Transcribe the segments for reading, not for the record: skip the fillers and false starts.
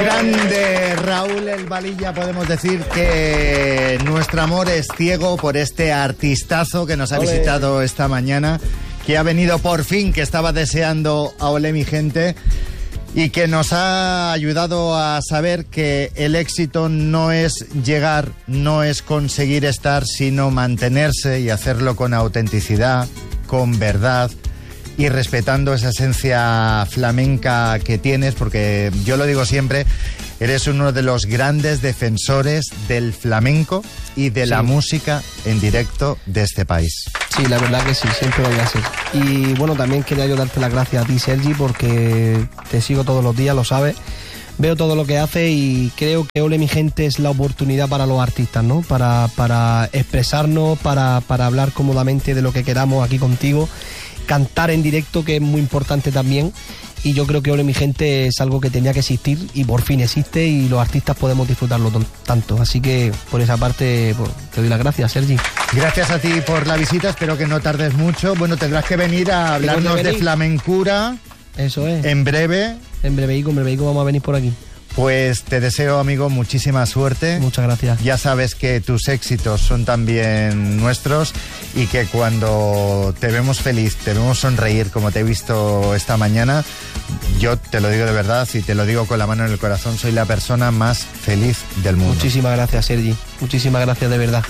Grande Raúl El Valilla, podemos decir que nuestro amor es ciego por este artistazo que nos ha visitado esta mañana, que ha venido por fin, que estaba deseando a Olé mi gente, y que nos ha ayudado a saber que el éxito no es llegar, no es conseguir estar, sino mantenerse y hacerlo con autenticidad, con verdad y respetando esa esencia flamenca que tienes, porque yo lo digo siempre, eres uno de los grandes defensores del flamenco y de la música en directo de este país. Sí, la verdad que sí, siempre voy a ser. Y bueno, también quería yo darte las gracias a ti, Sergi, porque te sigo todos los días, lo sabes. Veo todo lo que haces y creo que Ole mi gente es la oportunidad para los artistas, ¿no? Para expresarnos, para hablar cómodamente de lo que queramos aquí contigo, cantar en directo, que es muy importante también. Y yo creo que Ole mi gente es algo que tenía que existir y por fin existe, y los artistas podemos disfrutarlo tanto. Así que por esa parte te doy las gracias, Sergi. Gracias a ti por la visita, espero que no tardes mucho. Bueno, tendrás que venir a hablarnos de flamencura. Eso es. En breve. En breveico vamos a venir por aquí. Pues te deseo, amigo, muchísima suerte. Muchas gracias. Ya sabes que tus éxitos son también nuestros y que cuando te vemos feliz, te vemos sonreír como te he visto esta mañana, yo te lo digo de verdad y te lo digo con la mano en el corazón, soy la persona más feliz del mundo. Muchísimas gracias, Sergi. Muchísimas gracias de verdad.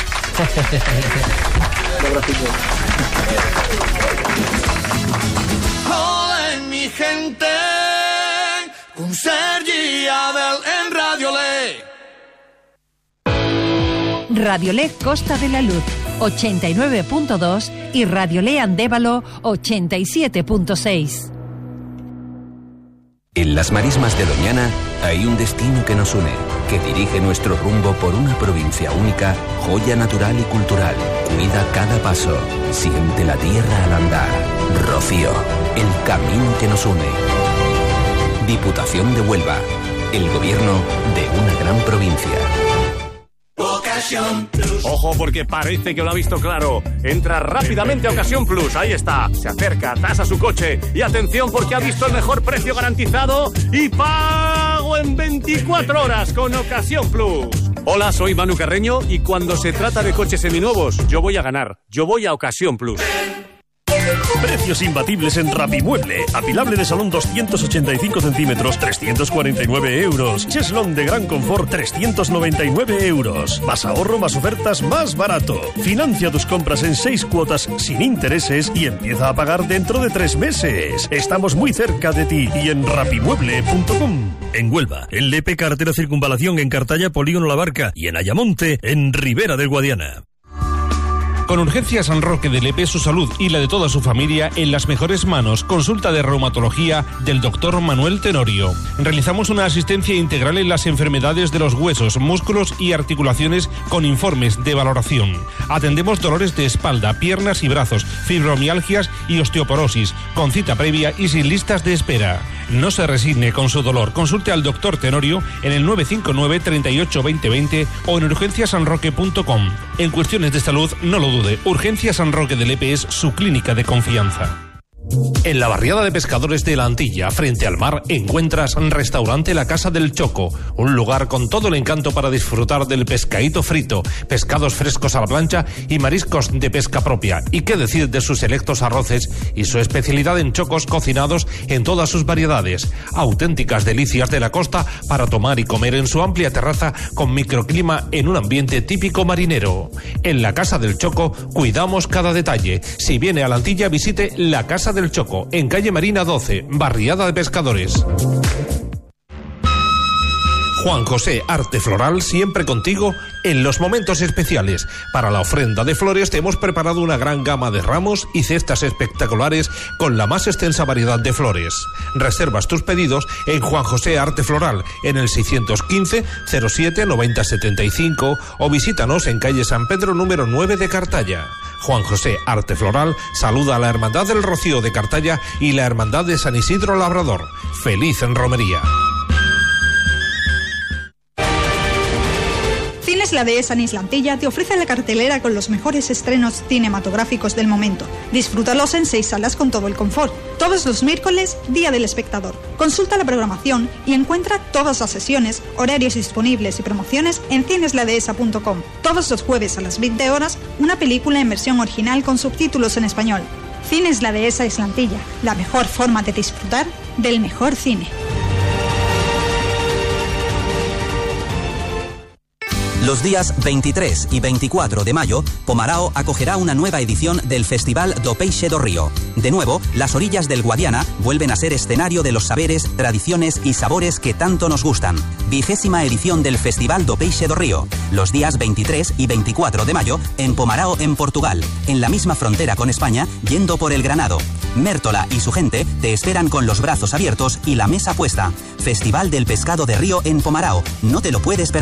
Hola, mi gente. Con Sergi Abel en Radio Le. Radio Le Costa de la Luz 89.2 y Radio Le Andévalo 87.6. En las marismas de Doñana hay un destino que nos une, que dirige nuestro rumbo por una provincia única, joya natural y cultural. Cuida cada paso, siente la tierra al andar. Rocío, el camino que nos une. Diputación de Huelva, el gobierno de una gran provincia. Ocasión Plus. Ojo, porque parece que lo ha visto claro. Entra rápidamente a Ocasión Plus, ahí está. Se acerca, tasa su coche y atención porque ha visto el mejor precio garantizado y pago en 24 horas con Ocasión Plus. Hola, soy Manu Carreño y cuando se trata de coches seminuevos, yo voy a ganar. Yo voy a Ocasión Plus. Precios imbatibles en Rapimueble. Apilable de salón 285 centímetros, 349 euros. Cheslón de gran confort, 399 euros. Más ahorro, más ofertas, más barato. Financia tus compras en 6 cuotas sin intereses y empieza a pagar dentro de 3 meses. Estamos muy cerca de ti y en rapimueble.com. En Huelva, en Lepe, carretera Circunvalación, en Cartaya, Polígono La Barca, y en Ayamonte, en Ribera del Guadiana. Con Urgencias San Roque de Lepe, su salud y la de toda su familia en las mejores manos. Consulta de reumatología del doctor Manuel Tenorio. Realizamos una asistencia integral en las enfermedades de los huesos, músculos y articulaciones con informes de valoración. Atendemos dolores de espalda, piernas y brazos, fibromialgias y osteoporosis, con cita previa y sin listas de espera. No se resigne con su dolor. Consulte al doctor Tenorio en el 959 38 20 20 o en urgenciasanroque.com. En cuestiones de salud, no lo dude. Urgencias San Roque de Lepe es su clínica de confianza. En la barriada de pescadores de la Antilla, frente al mar, encuentras restaurante La Casa del Choco, un lugar con todo el encanto para disfrutar del pescadito frito, pescados frescos a la plancha y mariscos de pesca propia. Y qué decir de sus selectos arroces y su especialidad en chocos cocinados en todas sus variedades. Auténticas delicias de la costa para tomar y comer en su amplia terraza con microclima en un ambiente típico marinero. En La Casa del Choco cuidamos cada detalle. Si viene a la Antilla, visite La Casa del Choco, en calle Marina 12, barriada de pescadores. Juan José Arte Floral, siempre contigo en los momentos especiales. Para la ofrenda de flores te hemos preparado una gran gama de ramos y cestas espectaculares con la más extensa variedad de flores. Reservas tus pedidos en Juan José Arte Floral en el 615 07 90 75 o visítanos en calle San Pedro número 9 de Cartaya. Juan José Arte Floral saluda a la Hermandad del Rocío de Cartaya y la Hermandad de San Isidro Labrador. ¡Feliz en romería! Cines La Dehesa en Islantilla te ofrece la cartelera con los mejores estrenos cinematográficos del momento. Disfrútalos en 6 salas con todo el confort. Todos los miércoles, Día del Espectador. Consulta la programación y encuentra todas las sesiones, horarios disponibles y promociones en cinesladehesa.com. Todos los jueves a las 20 horas, una película en versión original con subtítulos en español. Cines La Dehesa Islantilla, la mejor forma de disfrutar del mejor cine. Los días 23 y 24 de mayo, Pomarao acogerá una nueva edición del Festival do Peixe do Río. De nuevo, las orillas del Guadiana vuelven a ser escenario de los saberes, tradiciones y sabores que tanto nos gustan. 20ª edición del Festival do Peixe do Río, los días 23 y 24 de mayo, en Pomarao, en Portugal, en la misma frontera con España, yendo por el Granado. Mértola y su gente te esperan con los brazos abiertos y la mesa puesta. Festival del Pescado de Río en Pomarao. No te lo puedes perder.